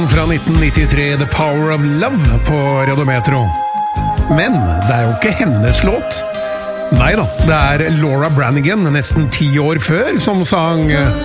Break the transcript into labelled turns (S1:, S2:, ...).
S1: Fra 1993, The Power of Love på Radiometro. Men det er jo ikke hennes låt. Nei da, det er Laura Branigan, nesten 10 år før, som sang